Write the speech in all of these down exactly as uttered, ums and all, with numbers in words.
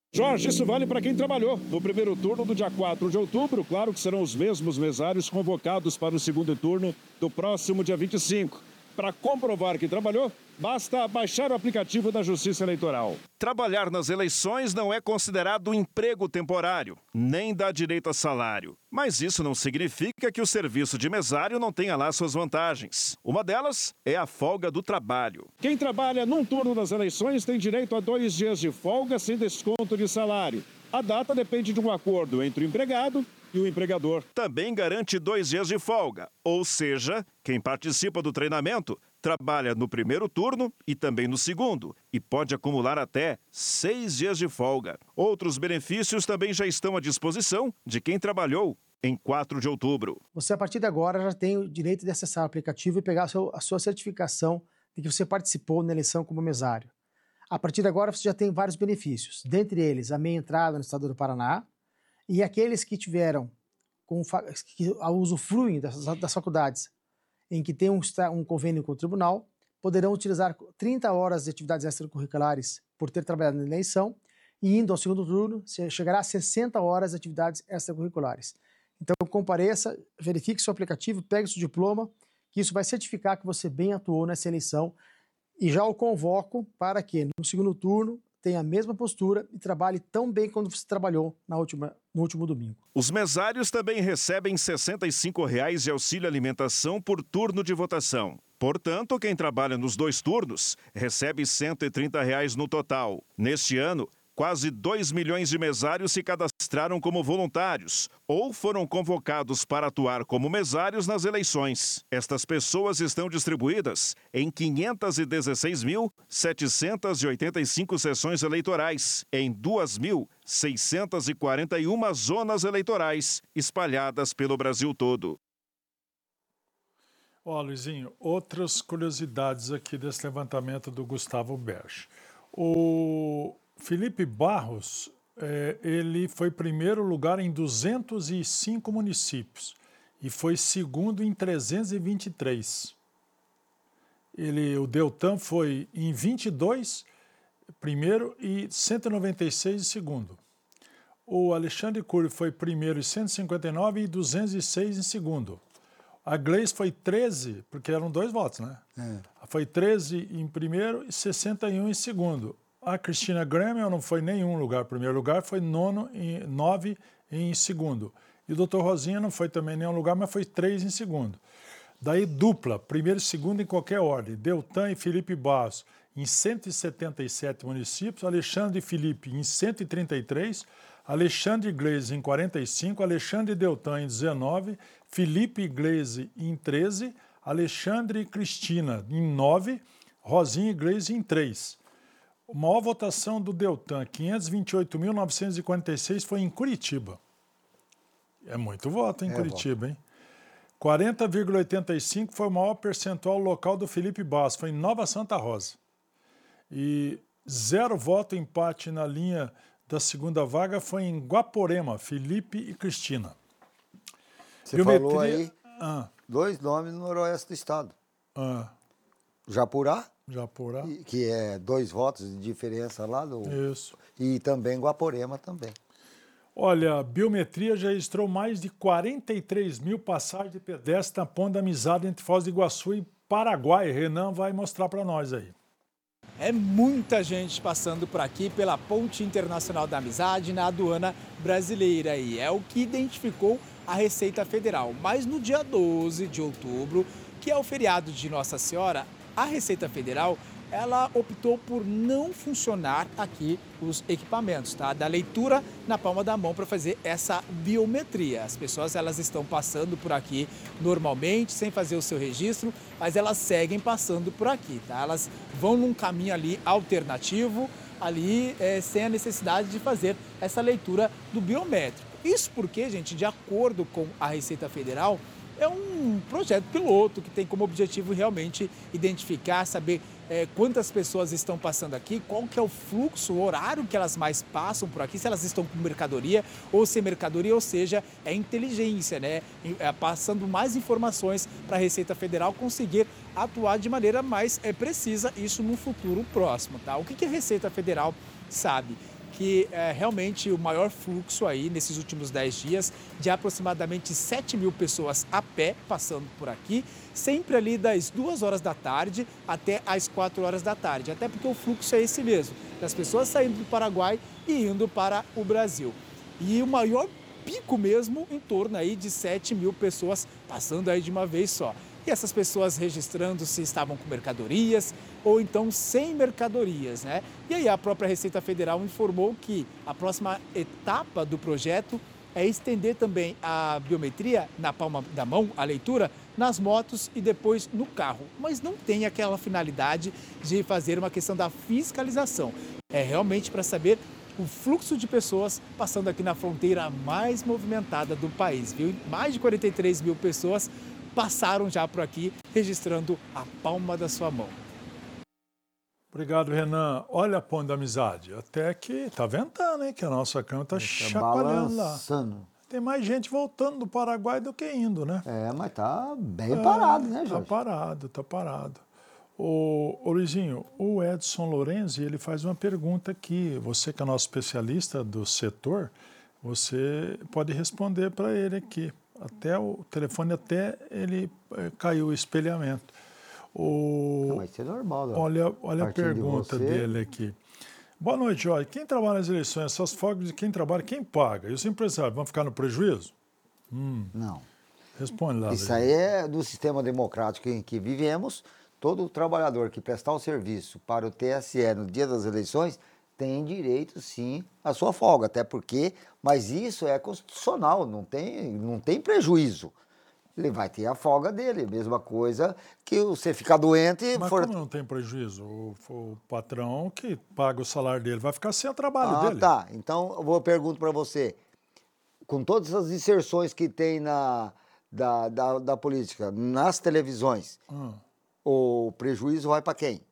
Jorge, isso vale para quem trabalhou no primeiro turno do dia quatro de outubro. Claro que serão os mesmos mesários convocados para o segundo turno do próximo dia vinte e cinco. Para comprovar que trabalhou, basta baixar o aplicativo da Justiça Eleitoral. Trabalhar nas eleições não é considerado emprego temporário, nem dá direito a salário. Mas isso não significa que o serviço de mesário não tenha lá suas vantagens. Uma delas é a folga do trabalho. Quem trabalha num turno das eleições tem direito a dois dias de folga sem desconto de salário. A data depende de um acordo entre o empregado e o empregador. Também garante dois dias de folga, ou seja, quem participa do treinamento trabalha no primeiro turno e também no segundo, e pode acumular até seis dias de folga. Outros benefícios também já estão à disposição de quem trabalhou em quatro de outubro. Você, a partir de agora, já tem o direito de acessar o aplicativo e pegar a, seu, a sua certificação de que você participou na eleição como mesário. A partir de agora, você já tem vários benefícios, dentre eles a meia entrada no estado do Paraná, e aqueles que tiveram, com, que usufruem das, das faculdades em que tem um, um convênio com o tribunal, poderão utilizar trinta horas de atividades extracurriculares por ter trabalhado na eleição, e indo ao segundo turno, chegará a sessenta horas de atividades extracurriculares. Então, compareça, verifique seu aplicativo, pegue seu diploma, que isso vai certificar que você bem atuou nessa eleição, e já o convoco para que, no segundo turno, tenha a mesma postura e trabalhe tão bem quanto você trabalhou na última, no último domingo. Os mesários também recebem sessenta e cinco reais de auxílio alimentação por turno de votação. Portanto, quem trabalha nos dois turnos recebe cento e trinta reais no total. Neste ano, quase dois milhões de mesários se cadastraram como voluntários ou foram convocados para atuar como mesários nas eleições. Estas pessoas estão distribuídas em quinhentas e dezesseis mil, setecentas e oitenta e cinco sessões eleitorais, em duas mil, seiscentas e quarenta e uma zonas eleitorais, espalhadas pelo Brasil todo. Ó, Luizinho, outras curiosidades aqui desse levantamento do Gustavo Berge. O Felipe Barros, é, ele foi primeiro lugar em duzentos e cinco municípios e foi segundo em trezentos e vinte e três. Ele, o Deltan foi em vinte e dois, primeiro, e cento e noventa e seis em segundo. O Alexandre Cury foi primeiro em cento e cinquenta e nove e duzentos e seis em segundo. A Gleice foi treze, porque eram dois votos, né? É. Foi treze em primeiro e sessenta e um em segundo. A Cristina Grêmio não foi nenhum lugar em primeiro lugar, foi nono e nove em segundo. E o doutor Rosinha não foi também nenhum lugar, mas foi três em segundo. Daí dupla, primeiro e segundo em qualquer ordem. Deltan e Felipe Barros em cento e setenta e sete municípios, Alexandre e Felipe em cento e trinta e três, Alexandre Gleisi em quarenta e cinco, Alexandre e Deltan em dezenove, Felipe e Gleisi em treze, Alexandre e Cristina em nove, Rosinha e Gleisi em três. A maior votação do Deltan, quinhentos e vinte e oito mil, novecentos e quarenta e seis, foi em Curitiba. É muito voto em é Curitiba, voto. Hein? quarenta vírgula oitenta e cinco foi o maior percentual local do Felipe Barros, foi em Nova Santa Rosa. E zero voto empate na linha da segunda vaga foi em Guaporema, Felipe e Cristina. Você Biometria... falou aí ah. dois nomes no noroeste do estado. Ah. Japurá. Japurá. Que é dois votos de diferença lá do... Isso. E também Guaporema também. Olha, a Biometria já registrou mais de quarenta e três mil passagens de pedestre na Ponte da Amizade entre Foz do Iguaçu e Paraguai. Renan vai mostrar para nós aí. É muita gente passando por aqui pela Ponte Internacional da Amizade na aduana brasileira. E é o que identificou a Receita Federal. Mas no dia doze de outubro, que é o feriado de Nossa Senhora, a Receita Federal, ela optou por não funcionar aqui os equipamentos, tá? Da leitura na palma da mão para fazer essa biometria. As pessoas, elas estão passando por aqui normalmente, sem fazer o seu registro, mas elas seguem passando por aqui, tá? Elas vão num caminho ali alternativo, ali é, sem a necessidade de fazer essa leitura do biométrico. Isso porque, gente, de acordo com a Receita Federal, é um projeto piloto que tem como objetivo realmente identificar, saber é, quantas pessoas estão passando aqui, qual que é o fluxo, o horário que elas mais passam por aqui, se elas estão com mercadoria ou sem mercadoria, ou seja, é inteligência, né? É, passando mais informações para a Receita Federal conseguir atuar de maneira mais é, precisa, isso no futuro próximo, tá? O que, que a Receita Federal sabe? que é realmente o maior fluxo aí nesses últimos dez dias, de aproximadamente sete mil pessoas a pé passando por aqui, sempre ali das duas horas da tarde até as quatro horas da tarde, até porque o fluxo é esse mesmo, das pessoas saindo do Paraguai e indo para o Brasil. E o maior pico mesmo em torno aí de sete mil pessoas passando aí de uma vez só. E essas pessoas registrando se estavam com mercadorias ou então sem mercadorias, né? E aí a própria Receita Federal informou que a próxima etapa do projeto é estender também a biometria na palma da mão, a leitura, nas motos e depois no carro. Mas não tem aquela finalidade de fazer uma questão da fiscalização. É realmente para saber o fluxo de pessoas passando aqui na fronteira mais movimentada do país, viu? Mais de quarenta e três mil pessoas passaram já por aqui, registrando a palma da sua mão. Obrigado, Renan. Olha a ponte da amizade. Até que tá ventando, hein? Que a nossa cama tá, tá chacoalhando lá. Tem mais gente voltando do Paraguai do que indo, né? É, mas tá bem é, parado, né, Jorge? Tá parado, tá parado. Ô, ô Luizinho, o Edson Lorenzi, ele faz uma pergunta aqui. Você que é nosso especialista do setor, você pode responder para ele aqui. Até o telefone, até ele é, caiu o espelhamento. O... Não, vai ser normal. Né? Olha, olha a pergunta de dele aqui. Boa noite, Jorge. Quem trabalha nas eleições, essas folgas de quem trabalha, quem paga? E os empresários vão ficar no prejuízo? Hum. Não. Responde lá. Isso aí é do sistema democrático em que vivemos. Todo trabalhador que prestar o serviço para o T S E no dia das eleições tem direito, sim, à sua folga. Até porque, mas isso é constitucional, não tem, não tem prejuízo. Ele vai ter a folga dele, mesma coisa que você ficar doente... Mas for... como não tem prejuízo? O, o patrão que paga o salário dele vai ficar sem o trabalho ah, dele. Ah, tá. Então, eu vou perguntar para você, com todas as inserções que tem na, da, da, da política, nas televisões, hum. o prejuízo vai para quem?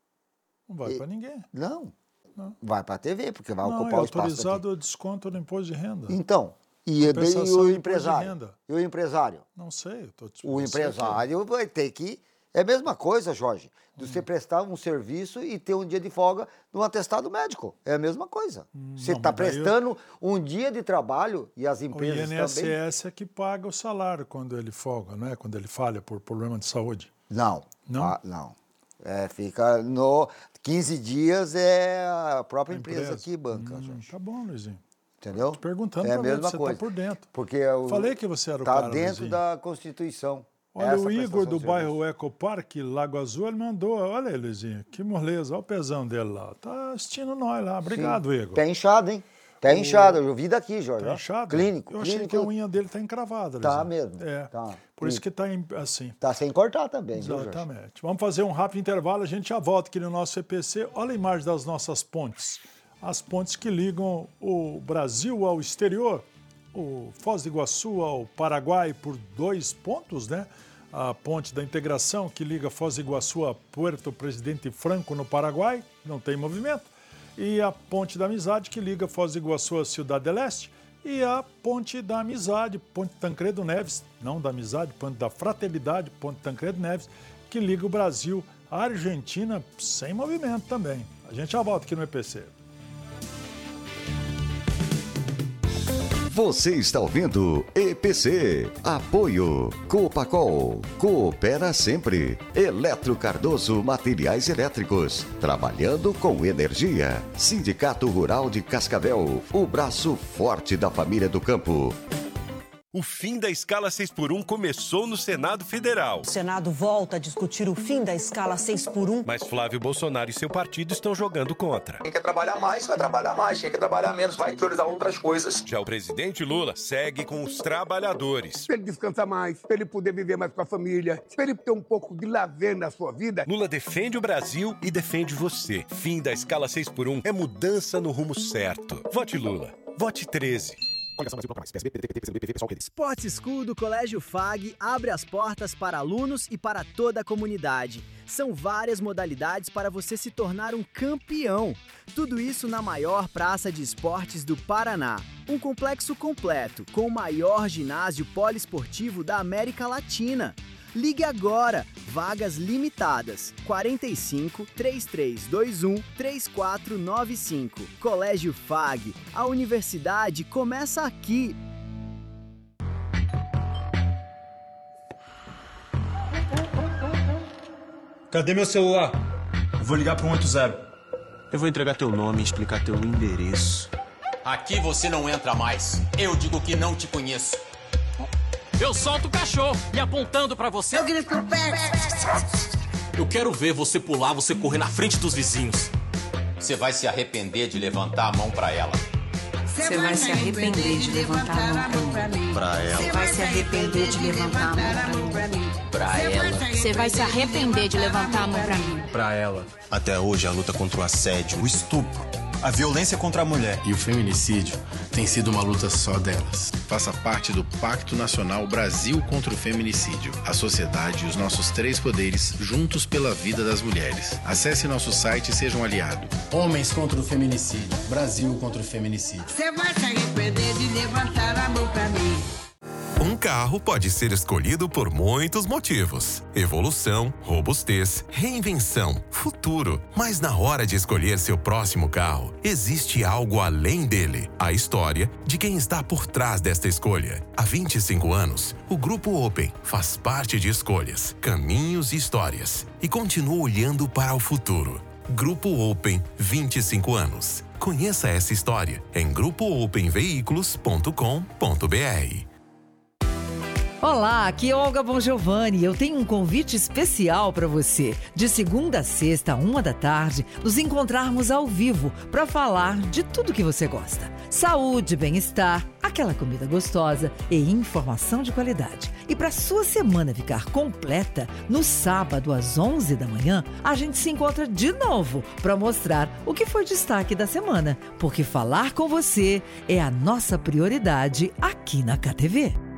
Não vai para ninguém. Não. Não. Vai para a T V, porque vai não, ocupar é o espaço. autorizado o desconto do imposto de renda. Então, e, e o empresário? E o empresário? Não sei. Eu tô te... O empresário vai ter que... É a mesma coisa, Jorge, de hum. você prestar um serviço e ter um dia de folga no atestado médico. É a mesma coisa. Hum, você está prestando eu... um dia de trabalho e as empresas também... O I N S S também... é que paga o salário quando ele folga, não é? Quando ele falha por problema de saúde. Não. Não? Ah, não. É, fica no... quinze dias é a própria a empresa. empresa que banca, hum, Jorge. Tá bom, Luizinho. Entendeu? Tô te perguntando é a pra mesma ver, coisa. Você tá por dentro. Porque eu, Falei que você era o tá cara, Tá dentro Luizinho. da Constituição. Olha, o Igor do bairro Eco Parque, Lago Azul, ele mandou, olha aí, Luizinho, que moleza, olha o pezão dele lá. Tá assistindo nós lá. Obrigado, Sim. Igor. Pé inchado, hein? Pé o... inchado, eu vi daqui, Jorge. Tá inchado? Clínico. Eu achei clínico... que a unha dele tá encravada, Luizinho. Tá mesmo. É. Tá. Por isso que tá assim. Tá sem cortar também, Exatamente. Viu, Vamos fazer um rápido intervalo, a gente já volta aqui no nosso C P C. Olha a imagem das nossas pontes. As pontes que ligam o Brasil ao exterior, o Foz do Iguaçu ao Paraguai por dois pontos, né? A ponte da integração que liga Foz do Iguaçu a Puerto Presidente Franco no Paraguai, não tem movimento. E a ponte da amizade que liga Foz do Iguaçu a Cidade del Este. E a ponte da amizade, ponte Tancredo Neves, não da amizade, ponte da fraternidade, ponte Tancredo Neves, que liga o Brasil à Argentina sem movimento também. A gente já volta aqui no E P C. Você está ouvindo E P C. Apoio Copacol. Coopera sempre. Eletro Cardoso Materiais Elétricos. Trabalhando com energia. Sindicato Rural de Cascavel. O braço forte da família do campo. O fim da escala seis por um começou no Senado Federal. O Senado volta a discutir o fim da escala seis por um. Mas Flávio Bolsonaro e seu partido estão jogando contra. Quem quer trabalhar mais, vai trabalhar mais. Quem quer trabalhar menos, vai priorizar outras coisas. Já o presidente Lula segue com os trabalhadores. Para ele descansar mais, para ele poder viver mais com a família, para ele ter um pouco de lazer na sua vida. Lula defende o Brasil e defende você. Fim da escala seis por um é mudança no rumo certo. Vote Lula. Vote treze. Sport School do Colégio F A G abre as portas para alunos e para toda a comunidade. São várias modalidades para você se tornar um campeão. Tudo isso na maior praça de esportes do Paraná. Um complexo completo, com o maior ginásio poliesportivo da América Latina. Ligue agora, vagas limitadas, quarenta e cinco, três três dois um, três quatro nove cinco. Colégio F A G, a universidade começa aqui. Cadê meu celular? Eu vou ligar para um oito zero. Eu vou entregar teu nome e explicar teu endereço. Aqui você não entra mais. Eu digo que não te conheço. Eu solto o cachorro e apontando pra você. Eu grito pro pé. Eu quero ver você pular, você correr na frente dos vizinhos. Você vai se arrepender de levantar a mão pra ela. Você vai se arrepender de levantar a mão pra mim. Pra ela. Você vai se arrepender de levantar a mão pra mim. Pra ela. Você vai se arrepender de levantar a mão pra mim. Pra ela. Até hoje a luta contra o assédio, o estupro, a violência contra a mulher e o feminicídio tem sido uma luta só delas. Faça parte do Pacto Nacional Brasil contra o Feminicídio. A sociedade e os nossos três poderes juntos pela vida das mulheres. Acesse nosso site e seja um aliado. Homens contra o feminicídio. Brasil contra o feminicídio. Você vai se arrepender de levantar a mão pra mim. Um carro pode ser escolhido por muitos motivos: evolução, robustez, reinvenção, futuro. Mas na hora de escolher seu próximo carro, existe algo além dele: a história de quem está por trás desta escolha. Há vinte e cinco anos, o Grupo Open faz parte de escolhas, caminhos e histórias e continua olhando para o futuro. Grupo Open, vinte e cinco anos. Conheça essa história em grupo open veículos ponto com ponto br. Olá, aqui é Olga Bongiovanni e eu tenho um convite especial para você. De segunda a sexta, uma da tarde, nos encontrarmos ao vivo para falar de tudo que você gosta. Saúde, bem-estar, aquela comida gostosa e informação de qualidade. E para sua semana ficar completa, no sábado às onze da manhã, a gente se encontra de novo para mostrar o que foi destaque da semana. Porque falar com você é a nossa prioridade aqui na K T V.